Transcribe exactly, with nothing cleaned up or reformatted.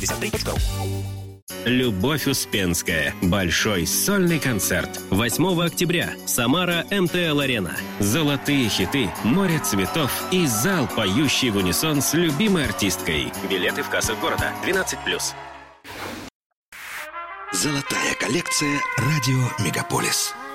шестьдесят три точка ру. Любовь Успенская. Большой сольный концерт. восьмого октября. Самара эм тэ эл-арена. Золотые хиты, море цветов и зал, поющий в унисон с любимой артисткой. Билеты в кассах города. двенадцать плюс. Золотая коллекция «Радио Мегаполис».